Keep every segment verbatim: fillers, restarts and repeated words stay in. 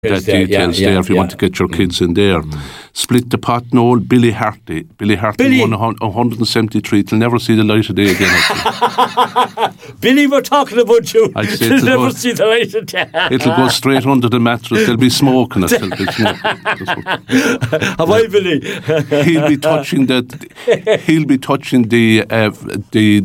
that there, details yeah, there yeah, if you yeah. want to get your kids in there. Mm. Split the pot and old Billy Harty. Billy Harty Billy. won one hundred seventy-three. He'll never see the light of day again. Billy, we're talking about you. I'd say He'll it'll never go- see the light of day. It'll go straight under the mattress. There'll be smoke in it. There'll be smoke. Have I, Billy? He'll be touching the. He'll be touching the uh, the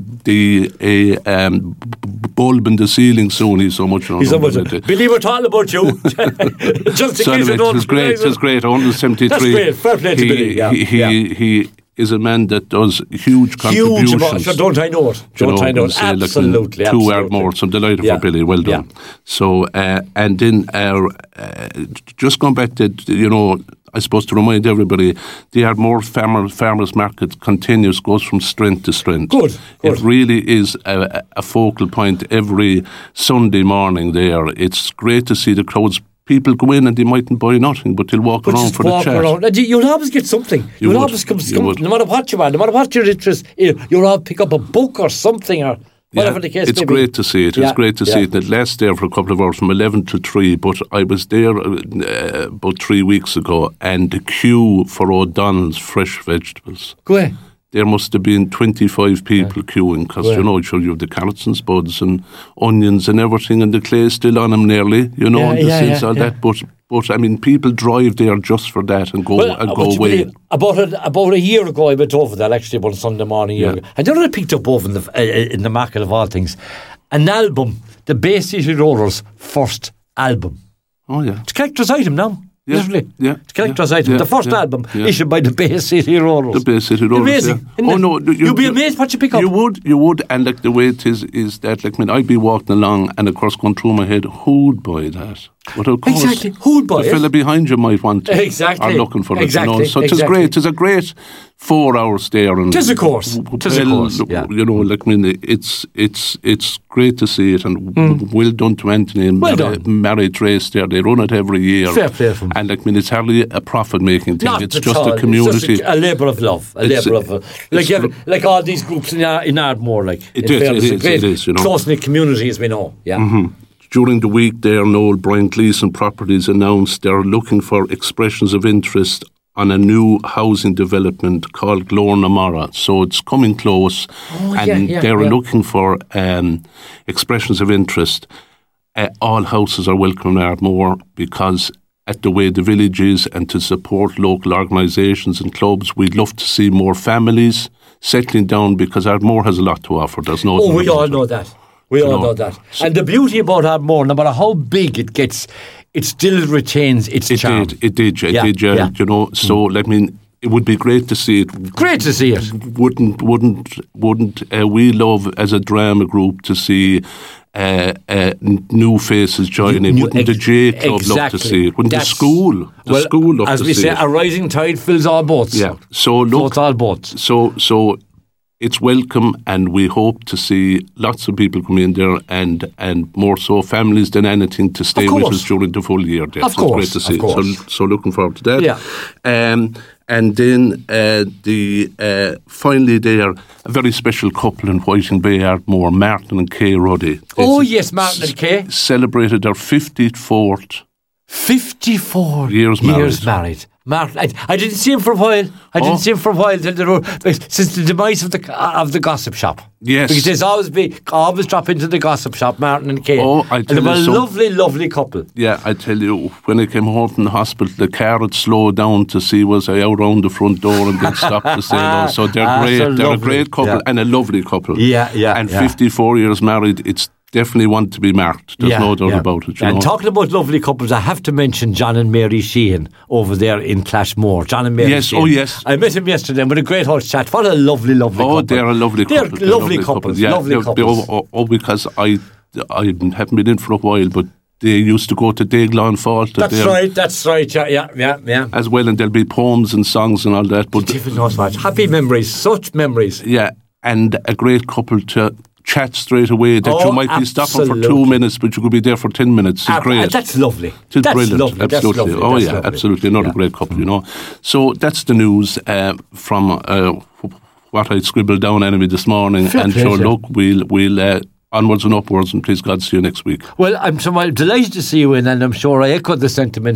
the uh, um, bulb in the ceiling soon. He's so much. He's so much. Billy, we're talking about you. Just in so case anyway, you don't. it was great. It was great. one hundred seventy-three. That's great. Fair play to he, Billy. Yeah, he, he, yeah. he is a man that does huge contributions. Huge amount. So don't I know it? You Don't know, I know it? say, like, Absolutely. Two absolutely. Ardmore. So I'm delighted Yeah. for Billy. Well done. Yeah. So, uh, and then uh, uh, just going back to, you know, I suppose to remind everybody, the Ardmore farmer, Farmers Market continues, goes from strength to strength. Good, good. It really is a, a focal point every Sunday morning there. It's great to see the crowds. People go in and they mightn't buy nothing, but they'll walk But around just for walk the chat. around. And you- you'll always get something. You You'll would. always come, You come would. no matter what you are, no matter what your interest, you- you'll all pick up a book or something or whatever Yeah, the case it's may be. great to see it. It's Yeah, great to yeah. see it. It lasts there for a couple of hours from eleven to three, but I was there uh, about three weeks ago and the queue for O'Donnell's fresh vegetables. Go ahead. There must have been twenty-five people queuing because, you know, sure you have the carrots and spuds and onions and everything and the clay still on them nearly, you know, Yeah, and the yeah, seeds, yeah, all yeah. that. But, but, I mean, people drive there just for that and go, Well, and uh, go would you away. believe, about a, about a year ago, I went over that actually about a Sunday morning. Yeah. Yeah. And then I picked up over in the uh, in the market of all things an album, the Bay City Rollers' first album. Oh, yeah. It's a collector's item now. Yeah, Literally, yeah, it's a collector's yeah, item. yeah, the first yeah, album yeah. issued by the Bay City Rollers. The Bay City Rollers. Amazing. Yeah. Isn't Oh it? no, you, You'd be amazed what you pick up. You would, you would, and like the way it is, is that like I mean, I'd be walking along, and of course, going through my head, who'd buy that? But of course, Exactly. Who'd buy the it? fella behind you might want it. Exactly. Or looking for Exactly. it. You know? So it's Exactly. great. It's a great four hours there. And Tis a course. Tis a well, course, yeah. You know, like I mean, it's it's it's great to see it, and Mm. well done to Anthony and Well Mary, done. Mary Trace there. They run it every year. Fair play to them. And like I mean, it's hardly a profit making thing. Not it's at just all. a community. It's just a, a labour of love. A It's labour a- of uh, like it's every, r- like all these groups in Ar- in Ardmore. Like It in is, fairness, it a is, great it is, you know. close knit community as we know. Yeah. During the week there, Noel Brian Gleeson Properties announced they're looking for expressions of interest on a new housing development called Glornamara. So it's coming close, Oh, and yeah, yeah, they're yeah. looking for um, expressions of interest. Uh, all houses are welcome in Ardmore because at the way the village is and to support local organisations and clubs, we'd love to see more families settling down because Ardmore has a lot to offer. There's no Oh, we doubt all about it. know that. We all know. know that. And the beauty about Ardmore, no matter how big it gets, it still retains its It charm. did, it did, it Yeah, did, yeah, yeah. you know. So, I mean, it would be great to see it. Great to see it. Wouldn't, wouldn't, wouldn't uh, we love as a drama group to see uh, uh, n- new faces joining? New- Wouldn't the ex- J Club love to exactly. see it? Wouldn't That's- the school, the well, school love as to we see say, it? a rising tide fills all boats. Yeah. So look, Floats all boats. so so it's welcome, and we hope to see lots of people come in there, and and more so families than anything to stay Of with course. us during the full year. There. Of So course, it's great to of see. course. So so looking forward to that. Yeah. Um, and then uh, the uh, finally there a very special couple in Whiting Bay, Ardmore, Martin and Kay Ruddy. They Oh, s- yes, Martin and Kay. celebrated their fifty-fourth. fifty-four Years years married. married. Martin, I, I didn't see him for a while. I didn't Oh. see him for a while till the road, since the demise of the of the gossip shop. Yes. because there's always be always drop into the gossip shop, Martin and Kay. Oh, I and tell they were a you so- lovely, lovely couple. Yeah, I tell you, when I came home from the hospital, the car had slowed down to see was I out around the front door and then stopped to say hello. So they're Ah, great. so they're a lovely. great couple Yeah. and a lovely couple. Yeah, yeah, And yeah. fifty-four years married, it's definitely one to be marked. There's Yeah, no doubt yeah. about it. You And know? talking about lovely couples, I have to mention John and Mary Sheehan over there in Clashmore. John and Mary Yes, Sheehan. oh, yes. I met him yesterday with a great horse chat. What a lovely, lovely Oh, couple. they're a lovely They're couple. They're a lovely couples, Yeah, lovely they're- they- couples. oh, oh, because I, I haven't been in for a while, but they used to go to Daglon Fault. That's right, that's right. Yeah, yeah, yeah, yeah. As well, and there'll be poems and songs and all that. But Different horse match. Happy memories, such memories. yeah, and a great couple to chat straight away that Oh, you might be stopping for two absolutely. minutes, but you could be there for ten minutes. It's Ah, great. That's lovely. It's that's brilliant. lovely. Absolutely. That's lovely. Oh, That's yeah, lovely. absolutely. Another Yeah. great couple, you know. So that's the news uh, from uh, what I scribbled down anyway this morning. Fair and play, sure, yeah. look, we'll, we'll uh, onwards and upwards, and please God, see you next week. Well, I'm so I'm delighted to see you in, and I'm sure I echo the sentiment